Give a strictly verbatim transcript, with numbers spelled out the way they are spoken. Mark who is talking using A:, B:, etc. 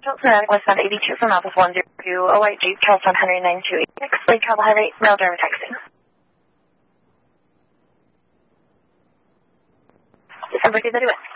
A: Phonetic westbound eighty-two from Office one zero two, a white Jeep, Charleston one hundred nine two eighty-six, late travel highway, male driver texting. December two thirty-one.